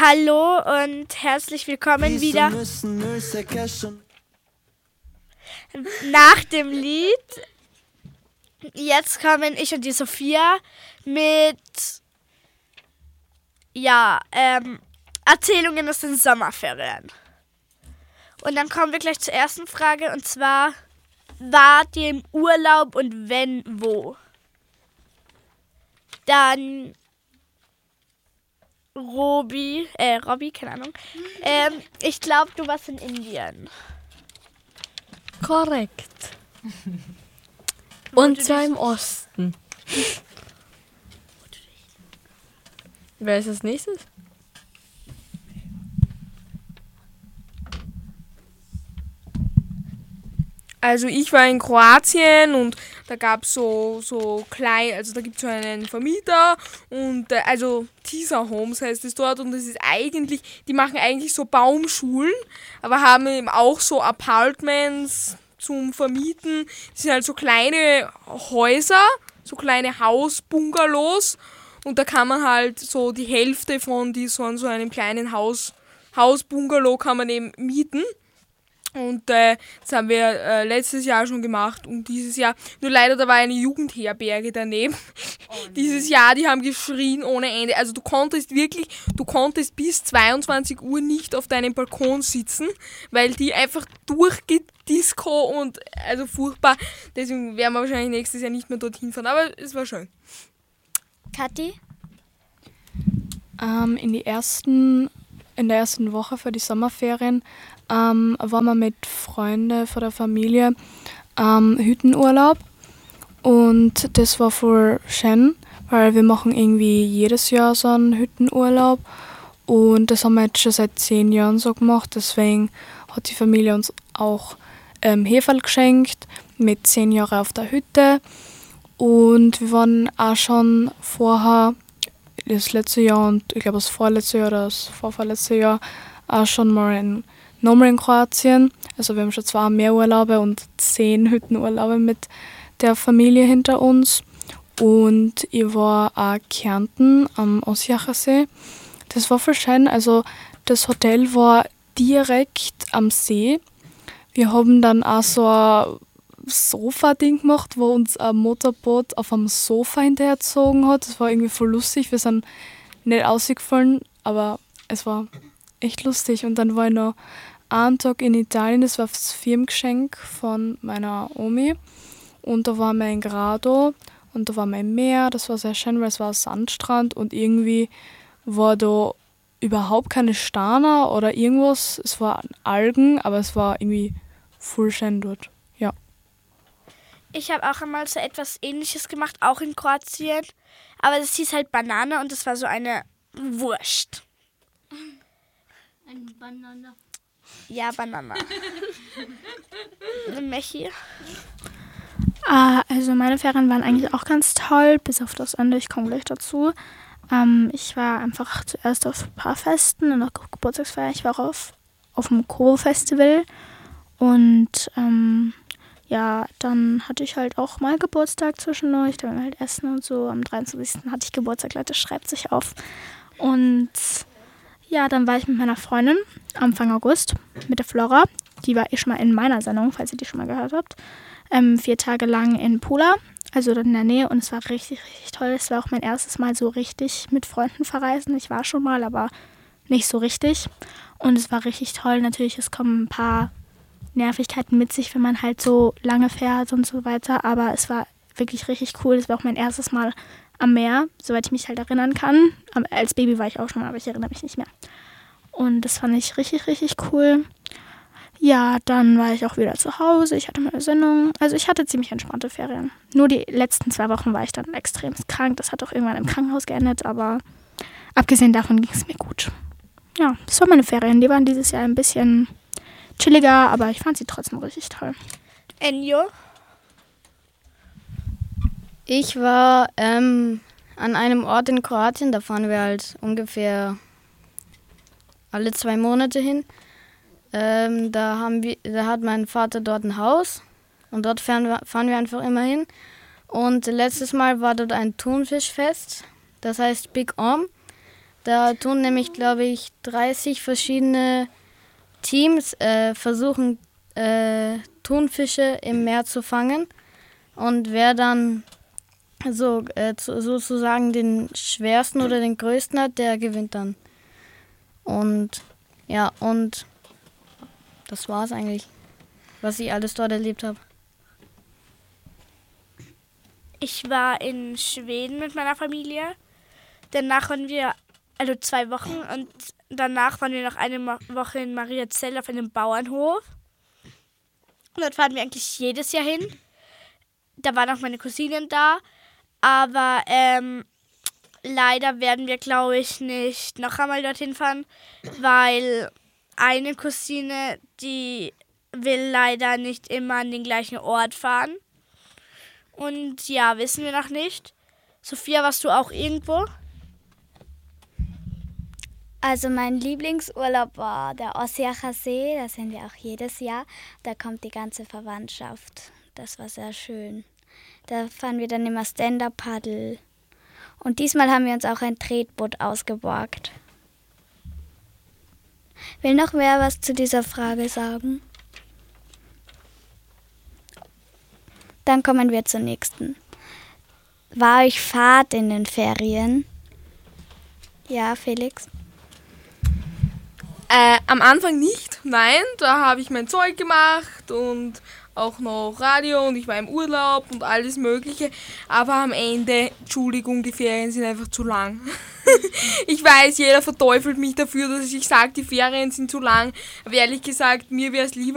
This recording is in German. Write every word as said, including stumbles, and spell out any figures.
Hallo und herzlich willkommen wieder nach dem Lied. Jetzt kommen ich und die Sophia mit ja, ähm, Erzählungen aus den Sommerferien. Und dann kommen wir gleich zur ersten Frage, und zwar: Wart ihr im Urlaub und wenn, wo? Dann Robi, äh, Robby, keine Ahnung. Ähm, ich glaube, du warst in Indien. Korrekt. Und zwar im Osten. Wer ist als nächstes? Also ich war in Kroatien und da gab es so, so klein, also da gibt es so einen Vermieter und äh, also Tisa Homes heißt es dort, und das ist eigentlich, die machen eigentlich so Baumschulen, aber haben eben auch so Apartments zum Vermieten. Das sind halt so kleine Häuser, so kleine Hausbungalows, und da kann man halt so die Hälfte von die, so, so einem kleinen Haus, Hausbungalow kann man eben mieten. Und äh, das haben wir äh, letztes Jahr schon gemacht und dieses Jahr. Nur leider, da war eine Jugendherberge daneben. Oh, nee. Dieses Jahr, die haben geschrien ohne Ende. Also du konntest wirklich, du konntest bis zweiundzwanzig Uhr nicht auf deinem Balkon sitzen, weil die einfach durchgedisco und also furchtbar. Deswegen werden wir wahrscheinlich nächstes Jahr nicht mehr dorthin fahren. Aber es war schön. Kathi? Ähm, in die ersten, in der ersten Woche für die Sommerferien Ähm, waren wir mit Freunden von der Familie ähm, Hüttenurlaub, und das war voll schön, weil wir machen irgendwie jedes Jahr so einen Hüttenurlaub, und das haben wir jetzt schon seit zehn Jahren so gemacht. Deswegen hat die Familie uns auch ähm, Heferl geschenkt mit zehn Jahren auf der Hütte, und wir waren auch schon vorher, das letzte Jahr und ich glaube das vorletzte Jahr oder das vorvorletzte Jahr, auch schon mal in nochmal in Kroatien. Also wir haben schon zwei Meerurlaube und zehn Hüttenurlaube mit der Familie hinter uns. Und ich war auch Kärnten am Osjacher See. Das war voll schön. Also das Hotel war direkt am See. Wir haben dann auch so ein Sofa-Ding gemacht, wo uns ein Motorboot auf einem Sofa hinterhergezogen hat. Das war irgendwie voll lustig. Wir sind nicht ausgefallen, aber es war echt lustig. Und dann war ich noch einen Tag in Italien, das war das Firmengeschenk von meiner Omi, und da waren wir in Grado und da waren wir im Meer. Das war sehr schön, weil es war ein Sandstrand und irgendwie war da überhaupt keine Steine oder irgendwas. Es waren Algen, aber es war irgendwie voll schön dort. Ja. Ich habe auch einmal so etwas Ähnliches gemacht, auch in Kroatien, aber das hieß halt Banane und das war so eine Wurst. Eine Banane. Ja, Banane. Mechi? Ah, also meine Ferien waren eigentlich auch ganz toll, bis auf das Ende, ich komme gleich dazu. Ähm, ich war einfach zuerst auf ein paar Festen und auch Geburtstagsfeier. Ich war auch auf, auf dem Kohl-Festival, und ähm, ja, dann hatte ich halt auch mal Geburtstag zwischendurch, da waren wir halt essen und so. Am dreiundzwanzigsten hatte ich Geburtstag, Leute, schreibt sich auf. Und ja, dann war ich mit meiner Freundin Anfang August mit der Flora. Die war eh schon mal in meiner Sendung, falls ihr die schon mal gehört habt. Ähm, vier Tage lang in Pula, also dort in der Nähe. Und es war richtig, richtig toll. Es war auch mein erstes Mal so richtig mit Freunden verreisen. Ich war schon mal, aber nicht so richtig. Und es war richtig toll. Natürlich, es kommen ein paar Nervigkeiten mit sich, wenn man halt so lange fährt und so weiter. Aber es war wirklich richtig cool. Es war auch mein erstes Mal am Meer, soweit ich mich halt erinnern kann. Als Baby war ich auch schon mal, aber ich erinnere mich nicht mehr. Und das fand ich richtig, richtig cool. Ja, dann war ich auch wieder zu Hause. Ich hatte meine Sendung. Also ich hatte ziemlich entspannte Ferien. Nur die letzten zwei Wochen war ich dann extrem krank. Das hat auch irgendwann im Krankenhaus geendet, aber abgesehen davon ging es mir gut. Ja, das waren meine Ferien. Die waren dieses Jahr ein bisschen chilliger, aber ich fand sie trotzdem richtig toll. Enjo? Ich war ähm, an einem Ort in Kroatien, da fahren wir halt ungefähr alle zwei Monate hin. Ähm, da, haben wir, da hat mein Vater dort ein Haus und dort fahren wir, fahren wir einfach immer hin. Und letztes Mal war dort ein Thunfischfest, das heißt Big Om. Da tun nämlich, glaube ich, dreißig verschiedene Teams äh, versuchen, äh, Thunfische im Meer zu fangen. Und wer dann so äh, zu, sozusagen den schwersten oder den größten hat, der gewinnt dann. Und ja, und das war's eigentlich, was ich alles dort erlebt habe. Ich war in Schweden mit meiner Familie. Danach waren wir, also zwei Wochen, und danach waren wir noch eine Mo- Woche in Mariazell auf einem Bauernhof. Und dort fahren wir eigentlich jedes Jahr hin. Da waren auch meine Cousinen da. Aber ähm, leider werden wir, glaube ich, nicht noch einmal dorthin fahren, weil eine Cousine, die will leider nicht immer an den gleichen Ort fahren. Und ja, wissen wir noch nicht. Sophia, warst du auch irgendwo? Also mein Lieblingsurlaub war der Ossiacher See, da sind wir auch jedes Jahr. Da kommt die ganze Verwandtschaft. Das war sehr schön. Da fahren wir dann immer Stand-Up-Paddle. Und diesmal haben wir uns auch ein Tretboot ausgeborgt. Will noch wer was zu dieser Frage sagen? Dann kommen wir zur nächsten. War euch Fahrt in den Ferien? Ja, Felix? Äh, am Anfang nicht, nein, da habe ich mein Zeug gemacht und auch noch Radio und ich war im Urlaub und alles Mögliche, aber am Ende, Entschuldigung, die Ferien sind einfach zu lang. Ich weiß, jeder verteufelt mich dafür, dass ich sage, die Ferien sind zu lang, aber ehrlich gesagt, mir wäre es lieber,